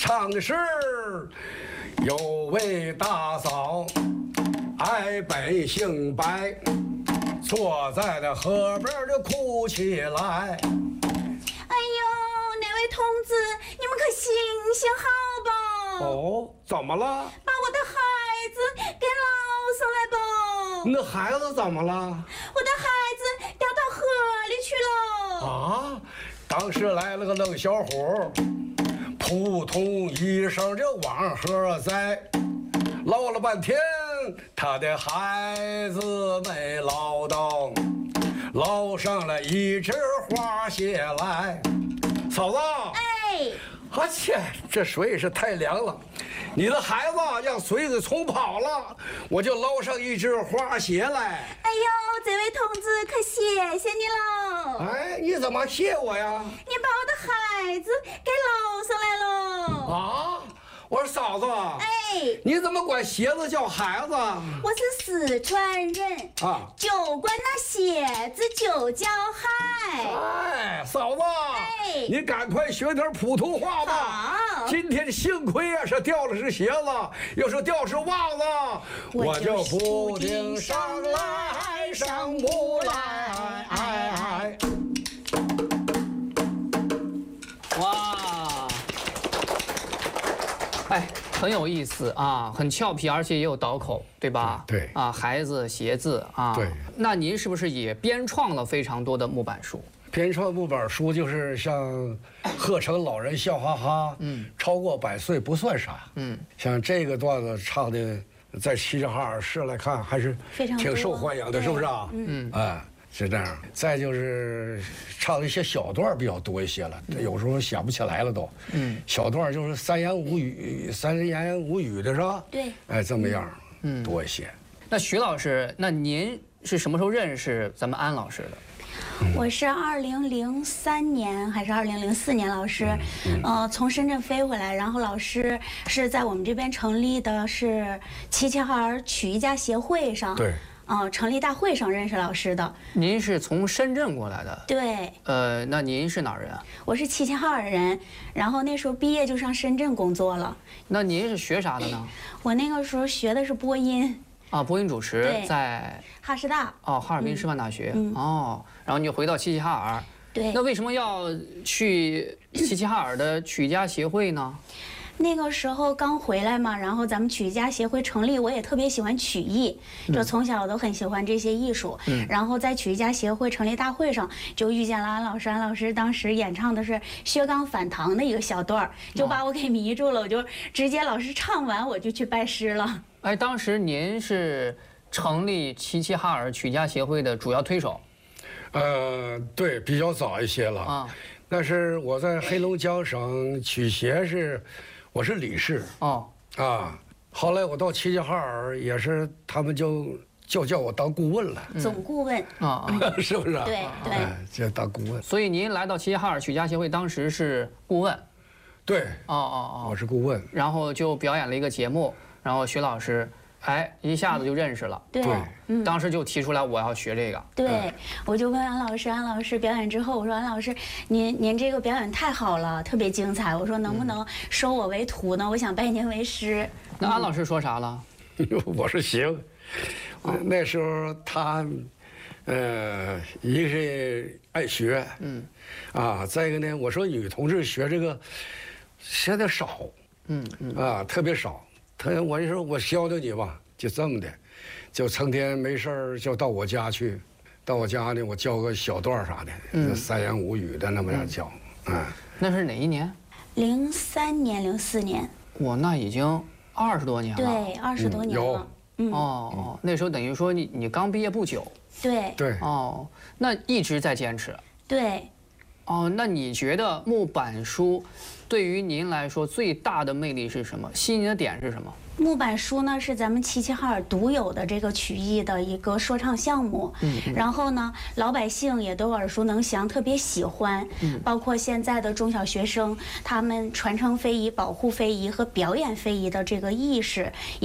唱的是有位大嫂爱本姓白，坐在那河边就哭起来。 哎呦，哪位同志，你们可行行好吧？ 哦，怎么了？ 把我的孩子给捞上来吧！ 你的孩子怎么了？ 我的孩子掉到河里去了。 啊！当时来了个冷小伙，扑通一声就往河栽，捞了半天，他的孩子没捞到，捞上了一只花蟹来。嫂子， 哎， 我去，这水是太凉了。你的孩子让水给冲跑了，我就捞上一只花蟹来。 哎呦，这位同志可谢谢你了。 哎，你怎么谢我呀？ 你把我的孩子给捞上来了。 啊！我说嫂子， 哎， 你怎么管鞋子叫孩子？ 我是四川人啊， 就管那鞋子就叫孩。 哎，嫂子， 哎你赶快学点普通话吧。 好， 今天幸亏呀是掉了只鞋子，要是掉是袜子，我就不定上来上不来。哎， 哇，哎，很有意思啊，很俏皮，而且也有倒口，对吧？ 对啊，孩子、鞋子啊。 对。 那您是不是也编创了非常多的木板书？ 编创木板书就是像贺成老人笑哈哈，超过100岁不算啥，像这个段子唱的，在齐齐哈尔市来看还是非常挺受欢迎的，是不是啊？哎，是这样。再就是唱的一些小段比较多一些了，有时候想不起来了都。小段就是三言五语的是吧？ 对。 哎，这么样，多一些。 那徐老师，那您是什么时候认识咱们安老师的？ 我是2003年还是2004年，老师，从深圳飞回来，然后老师是在我们这边成立的是齐齐哈尔曲艺家协会上， 对， 成立大会上认识老师的。 您是从深圳过来的？ 对。 那您是哪儿人啊？ 我是齐齐哈尔人，然后那时候毕业就上深圳工作了。 那您是学啥的呢？ 我那个时候学的是播音。 啊，播音主持对在哈师大。 哦，哈尔滨师范大学。哦，然后你就回到齐齐哈尔。 对。 那为什么要去齐齐哈尔的曲艺家协会呢？ 那个时候刚回来嘛，然后咱们曲艺家协会成立，我也特别喜欢曲艺，就从小都很喜欢这些艺术。然后在曲艺家协会成立大会上，就遇见了安老师。安老师当时演唱的是薛刚反唐的一个小段儿，就把我给迷住了。我就直接老师唱完，我就去拜师了。 哎，当时您是成立齐齐哈尔曲艺家协会的主要推手。 对，比较早一些了啊。但是我在黑龙江省曲协我是理事。 哦。 啊，后来我到齐齐哈尔也是，他们就叫我当顾问了。 总顾问。 是不是？ 对对。 就当顾问。 所以您来到齐齐哈尔曲艺家协会，当时是顾问。 对。 我是顾问。 然后就表演了一个节目，然后徐老师。哎，一下子就认识了。 对， 当时就提出来我要学这个。 对，我就问安老师，安老师表演之后，我说安老师，您这个表演太好了，特别精彩。我说能不能收我为徒呢？我想拜您为师。 那安老师说啥了？ 我说行。那时候他，一个是爱学，再一个呢，我说女同志学这个现在少，特别少。我就说我教教你吧，就这么的，就成天没事儿就到我家去，到我家呢我教个小段啥的，三言五语的那么样教。 那是哪一年 ？03年、04年。 哇，那已经20多年了。 对，20多年了。 那时候等于说你刚毕业不久。 对。 对。 那一直在坚持。 对。 那你觉得木板书对于您来说最大的魅力是什么？吸引你的点是什么？ 木板书呢是咱们齐齐哈尔独有的这个曲艺的一个说唱项目，然后呢老百姓也都耳熟能详，特别喜欢，包括现在的中小学生，他们传承非遗、保护非遗和表演非遗的这个意识。